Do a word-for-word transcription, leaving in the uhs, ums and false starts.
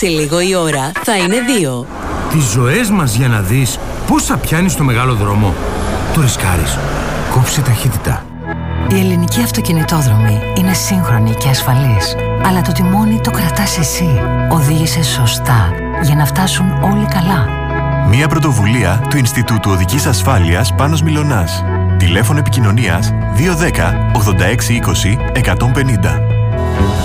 Σε λίγο η ώρα θα είναι δύο. Τις ζωές μας για να δεις πόσα πιάνει στο μεγάλο δρόμο. Το ρισκάρεις. Κόψε ταχύτητα. Η ελληνική αυτοκινητόδρομη είναι σύγχρονη και ασφαλής. Αλλά το τιμόνι το κρατάς εσύ. Οδήγησε σωστά για να φτάσουν όλοι καλά. Μια πρωτοβουλία του Ινστιτούτου Οδικής Ασφάλειας Πάνος Μιλωνάς. Τηλέφωνο επικοινωνίας δύο ένα μηδέν ογδόντα έξι είκοσι εκατόν πενήντα.